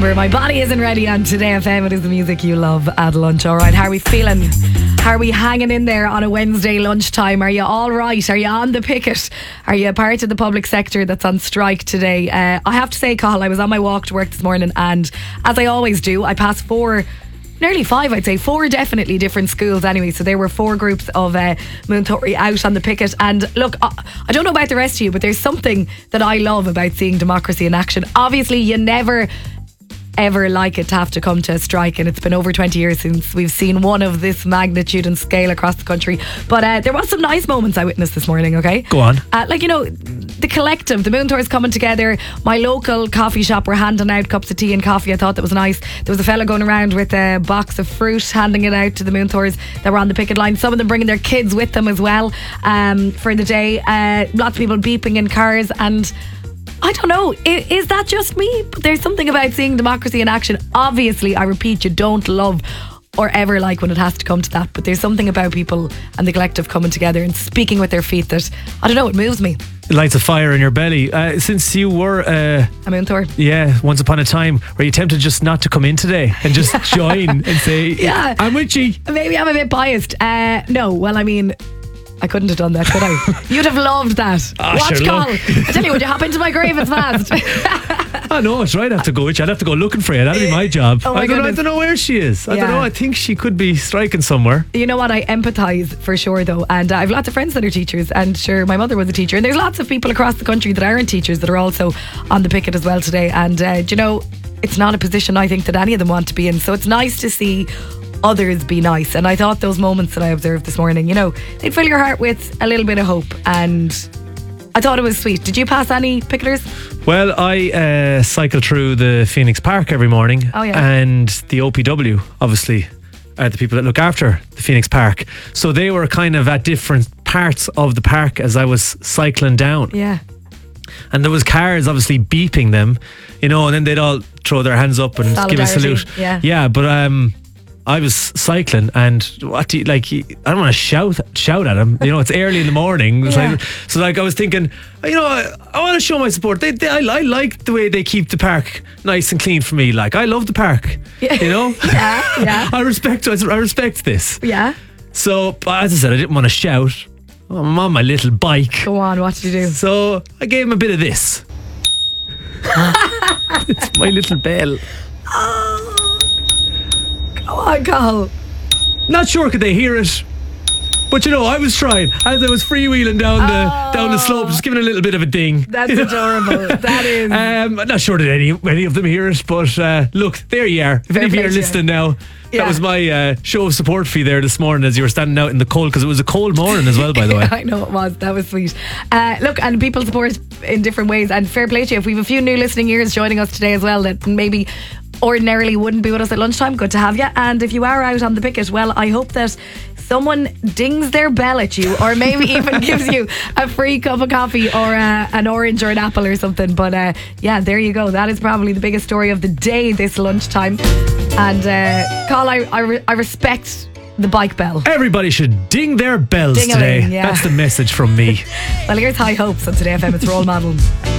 Bieber. My body isn't ready on Today FM. It is the music you love at lunch. All right, how are we feeling? How are we hanging in there on a Wednesday lunchtime? Are you all right? Are you on the picket? Are you a part of the public sector that's on strike today? I have to say, Cathal, I was on my walk to work this morning, and as I always do, I passed nearly five, I'd say, four definitely different schools anyway. So there were four groups of Moontory out on the picket. And look, I don't know about the rest of you, but there's something that I love about seeing democracy in action. Obviously, you never ever like it to have to come to a strike, and it's been over 20 years since we've seen one of this magnitude and scale across the country. But there was some nice moments I witnessed this morning. Okay, go on. The collective, the Moontours coming together. My local coffee shop were handing out cups of tea and coffee. I thought that was nice. There was a fella going around with a box of fruit, handing it out to the Moontours that were on the picket line. Some of them bringing their kids with them as well for the day. Lots of people beeping in cars, and I don't know, is that just me? But there's something about seeing democracy in action. Obviously, I repeat, you don't love or ever like when it has to come to that, but there's something about people and the collective coming together and speaking with their feet that, I don't know, it moves me. It lights a fire in your belly. Since you were a Moontour, yeah, once upon a time, were you tempted just not to come in today and just join and say, yeah, I'm with you? Maybe I'm a bit biased. No, well, I mean, I couldn't have done that, could I? You'd have loved that. Watch sure, call. I tell you, would you hop into my grave as fast? I know, it's right. I'd have to go with you. I'd have to go looking for you. That'd be my job. I don't know where she is. I don't know. I think she could be striking somewhere. You know what? I empathise for sure, though. And I have lots of friends that are teachers. And sure, my mother was a teacher. And there's lots of people across the country that aren't teachers that are also on the picket as well today. And, you know, it's not a position I think that any of them want to be in. So it's nice to see others be nice. And I thought those moments that I observed this morning, you know, they'd fill your heart with a little bit of hope, and I thought it was sweet. Did you pass any picketers? Well, I cycle through the Phoenix Park every morning. Oh, yeah. And the OPW obviously are the people that look after the Phoenix Park, so they were kind of at different parts of the park as I was cycling down. Yeah. And there was cars obviously beeping them, you know, and then they'd all throw their hands up and give a salute. Yeah, but I was cycling, and what do you, like, I don't want to shout at him, you know, it's early in the morning. Yeah. So I was thinking, you know, I want to show my support. I like the way they keep the park nice and clean for me. Like, I love the park, you know. yeah. I respect this. Yeah. So, as I said, I didn't want to shout. I'm on my little bike. Go on, what did you do? So I gave him a bit of this. It's my little bell. Go on, Cathal. Not sure could they hear it, but you know, I was trying as I was freewheeling down the slope, just giving a little bit of a ding. That's adorable. That is. I'm not sure that any of them hear it, but look, there you are. If any of you are listening now, that was my show of support for you there this morning as you were standing out in the cold, because it was a cold morning as well, by the way. I know it was. That was sweet. Look, and people support in different ways, and fair play to you. If we have a few new listening ears joining us today as well that maybe ordinarily wouldn't be with us at lunchtime, good to have you. And if you are out on the picket, well, I hope that someone dings their bell at you, or maybe even gives you a free cup of coffee or an orange or an apple or something. But yeah, there you go. That is probably the biggest story of the day this lunchtime. And Carl, I respect the bike bell. Everybody should ding their bells today. Yeah. That's the message from me. Well, here's high hopes on Today FM. It's Role Model.